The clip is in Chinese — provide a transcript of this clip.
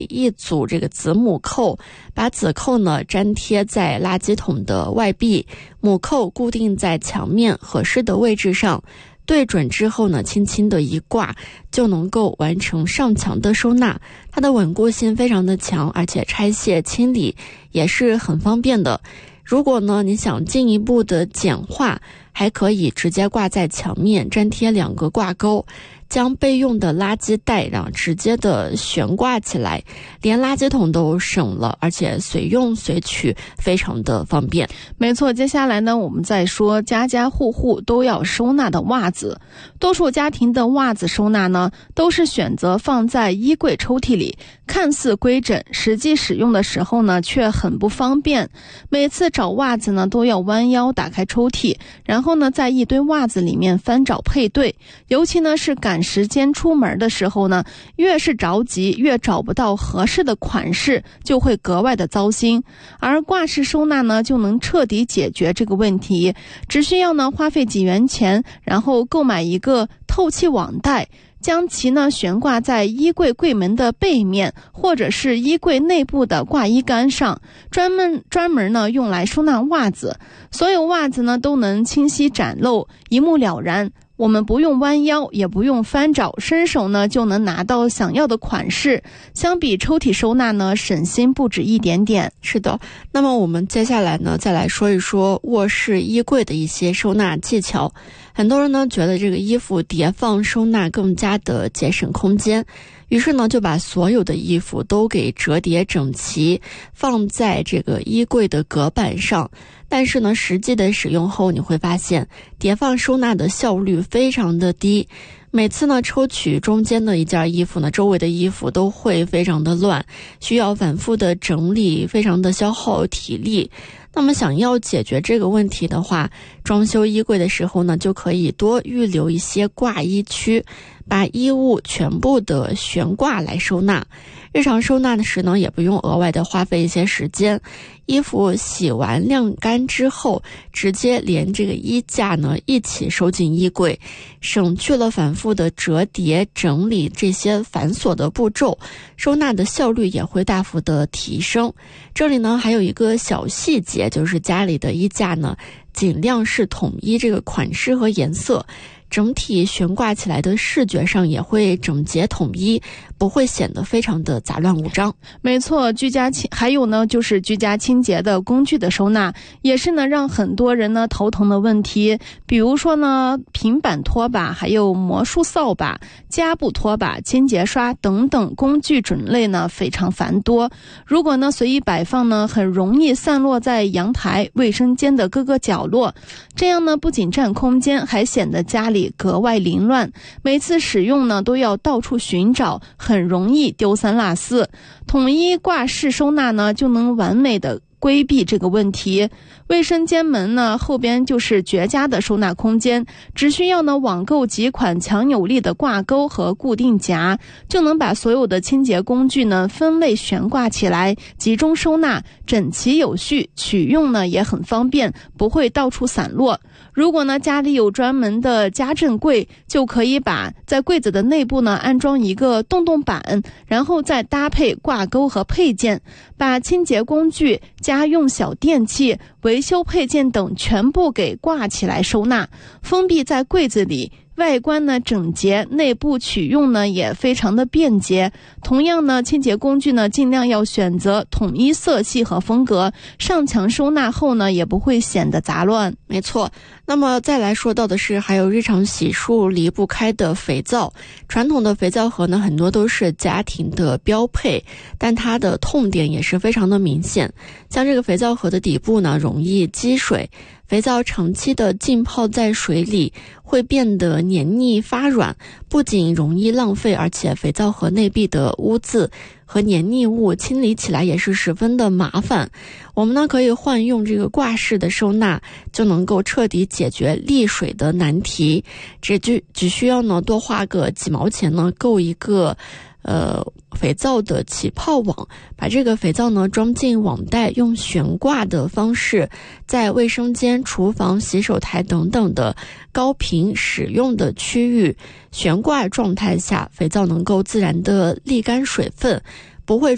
一组这个子母扣，把子扣呢粘贴在垃圾桶的外壁，母扣固定在墙面合适的位置上，对准之后呢，轻轻的一挂，就能够完成上墙的收纳。它的稳固性非常的强，而且拆卸清理也是很方便的。如果呢你想进一步的简化，还可以直接挂在墙面，粘贴2个挂钩，将备用的垃圾袋直接的悬挂起来，连垃圾桶都省了，而且随用随取，非常的方便。 没错，接下来呢，我们再说家家户户都要收纳的袜子。多数家庭的袜子收纳呢，都是选择放在衣柜抽屉里，看似规整，实际使用的时候呢，却很不方便。每次找袜子呢，都要弯腰打开抽屉，然后呢，在一堆袜子里面翻找配对。尤其呢是赶时间出门的时候呢，越是着急，越找不到合适的款式，就会格外的糟心。而挂式收纳呢，就能彻底解决这个问题，只需要呢花费几元钱，然后购买一个透气网袋，将其呢悬挂在衣柜柜门的背面，或者是衣柜内部的挂衣杆上，专门呢用来收纳袜子。所有袜子呢都能清晰展露，一目了然。我们不用弯腰，也不用翻找，伸手呢就能拿到想要的款式。相比抽屉收纳呢，省心不止一点点。 是的，那么我们接下来呢，再来说一说卧室衣柜的一些收纳技巧。很多人呢觉得这个衣服叠放收纳更加的节省空间，于是呢就把所有的衣服都给折叠整齐，放在这个衣柜的隔板上。但是呢，实际的使用后，你会发现叠放收纳的效率非常的低。每次呢抽取中间的一件衣服呢，周围的衣服都会非常的乱，需要反复的整理，非常的消耗体力。那么想要解决这个问题的话，装修衣柜的时候呢，就可以多预留一些挂衣区，把衣物全部的悬挂来收纳。日常收纳的时呢，也不用额外的花费一些时间。衣服洗完晾干之后，直接连这个衣架呢一起收进衣柜，省去了反复的折叠整理这些繁琐的步骤，收纳的效率也会大幅的提升。这里呢还有一个小细节，就是家里的衣架呢尽量是统一这个款式和颜色，整体悬挂起来的视觉上也会整洁统一，不会显得非常的杂乱无章。 没错，还有呢就是居家清洁的工具的收纳，也是呢让很多人呢头疼的问题。比如说呢平板拖把，还有魔术扫把、夹布拖把、清洁刷等等工具种类呢非常繁多。如果呢随意摆放呢，很容易散落在阳台、卫生间的各个角落，这样呢不仅占空间，还显得家里格外凌乱。每次使用呢都要到处寻找，很容易丢三落四。统一挂式收纳呢，就能完美的规避这个问题。卫生间门呢后边就是绝佳的收纳空间，只需要呢网购几款强有力的挂钩和固定夹，就能把所有的清洁工具呢分类悬挂起来，集中收纳，整齐有序，取用呢也很方便，不会到处散落。如果呢家里有专门的家政柜，就可以把在柜子的内部呢安装一个洞洞板，然后再搭配挂钩和配件，把清洁工具、家用小电器、维修配件等全部给挂起来收纳，封闭在柜子里，外观呢整洁，内部取用呢也非常的便捷。同样呢，清洁工具呢尽量要选择统一色系和风格，上墙收纳后呢也不会显得杂乱。 没错，那么再来说到的是，还有日常洗漱离不开的肥皂。传统的肥皂盒呢，很多都是家庭的标配，但它的痛点也是非常的明显。像这个肥皂盒的底部呢，容易积水，肥皂长期的浸泡在水里，会变得黏腻发软，不仅容易浪费，而且肥皂盒内壁的污渍和黏腻物清理起来也是十分的麻烦。我们呢可以换用这个挂式的收纳，就能够彻底解决沥水的难题。只需要呢多花个几毛钱呢，购一个肥皂的起泡网，把这个肥皂呢装进网袋，用悬挂的方式在卫生间、厨房、洗手台等等的高频使用的区域悬挂状态下，肥皂能够自然的沥干水分，不会